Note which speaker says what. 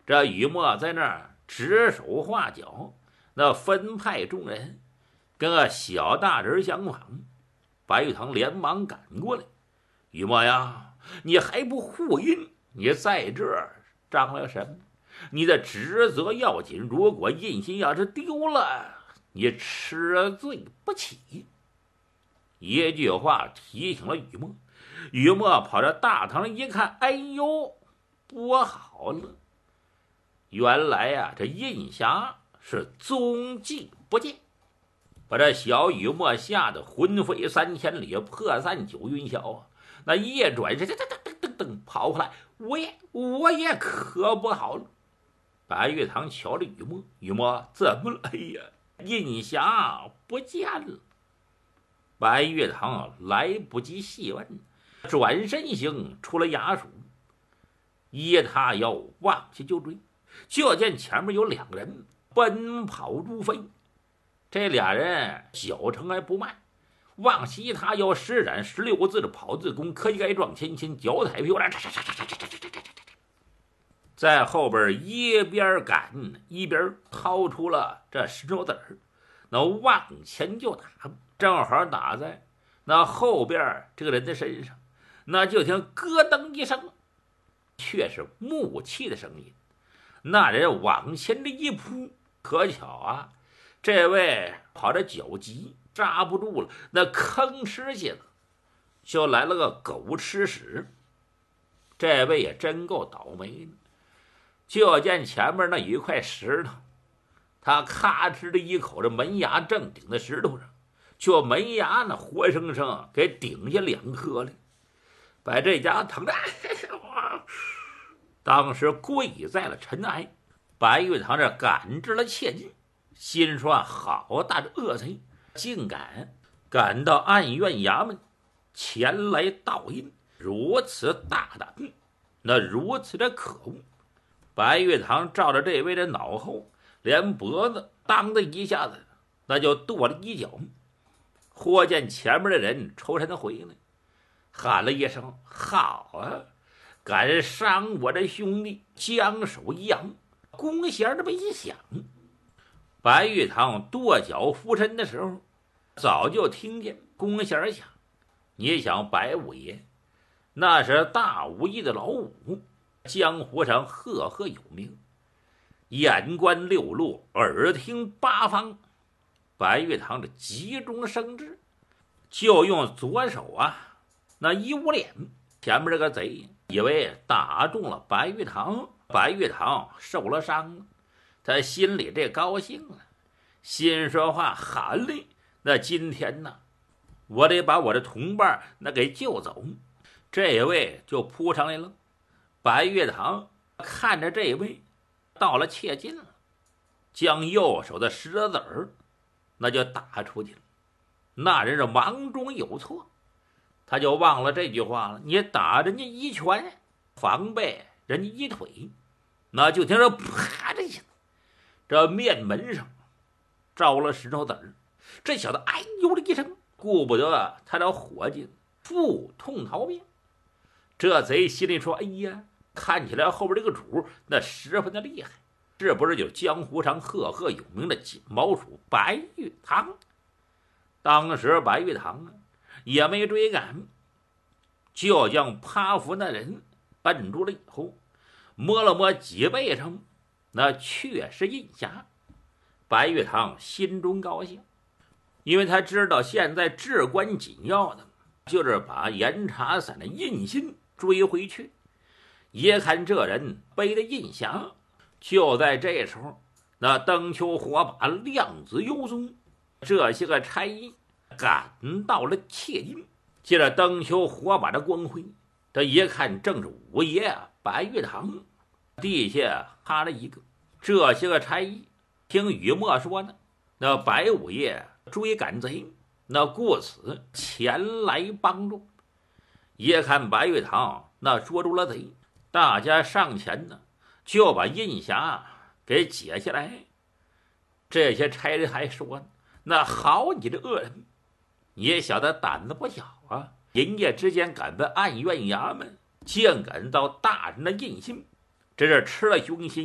Speaker 1: 这雨墨在那儿指手画脚，那分派众人，跟个小大人相仿。白玉堂连忙赶过来：“雨墨呀，你还不护印？你在这儿张罗什么？你的职责要紧，如果印信要是丢了，你吃罪不起。”一句话提醒了雨墨。雨墨跑到大堂一看，哎呦，不好了！原来呀，这印匣是踪迹不见，把这小雨墨吓得魂飞三千里，魄散九云霄啊！那一转身，噔跑回来，我也可不好了。白玉堂瞧着雨墨，雨墨怎么了？哎呀，印匣不见了。白玉堂来不及细问，转身行出了衙署，一他腰往下就追，就见前面有两个人奔跑如飞。这俩人脚程还不慢，往西他腰施展16字的跑字功，可以盖撞前倾，脚踩飘来，在后边一边赶一边掏出了这石头子儿，那往前就打，正好打在那后边这个人的身上。那就听咯噔一声，却是木器的声音。那人往前的一扑，可巧啊，这位跑着脚急扎不住了，那吭哧下子就来了个狗吃屎。这位也真够倒霉的，就见前面那一块石头，他咔哧的一口，这门牙正顶在石头上，就门牙呢活生生给顶下2颗来，把这家疼的当时跪在了尘埃。白玉堂这感知了切记，心说好大的恶贼，竟赶到暗院衙门前来盗印，如此大胆，那如此的可恶。白玉堂照着这位的脑后，连脖子当的一下子，那就跺了一脚。忽见前面的人抽身回来，喊了一声：“好啊！敢伤我的兄弟！”将手一扬，弓弦这么一响，白玉堂跺脚俯身的时候，早就听见弓弦响。你想白五爷那是大武艺的老五，江湖上赫赫有名，眼观六路，耳听八方。白玉堂的急中生智，就用左手啊那一捂脸，前面这个贼以为打中了白玉堂，白玉堂受了伤了，他心里这高兴了，心说话喊嘞，那今天呢，我得把我的同伴那给救走。这位就扑上来了。白玉堂看着这位到了切近了，将右手的石子儿那就打出去了。那人是忙中有错，他就忘了这句话了，你打人家一拳防备人家一腿，那就听着啪的一下，这面门上着了石头子儿。这小子哎呦的一声，顾不得他的伙计腹痛逃命。这贼心里说：“哎呀，看起来后边这个主那十分的厉害，是不是就江湖上赫赫有名的锦毛鼠白玉堂？”当时白玉堂啊也没追赶，就将趴伏那人摁住了以后，摸了摸脊背上，那确实印匣。白玉堂心中高兴，因为他知道现在至关紧要的就是把严查散的印信追回去。一看这人背的印匣，就在这时候，那灯球火把亮子幽踪，这些个差役赶到了切近，借着灯球火把的光辉，这一看正是五爷白玉堂，地下哈了一个。这些个差役听雨墨说呢，那白五爷追赶贼，那故此前来帮助。一看白玉堂那捉住了贼，大家上前呢就把印匣给解下来。这些差人还说呢，那好你这恶人，你小子胆子不小啊，人夜之间敢奔暗院衙门，竟敢盗大人的印信，这是吃了雄心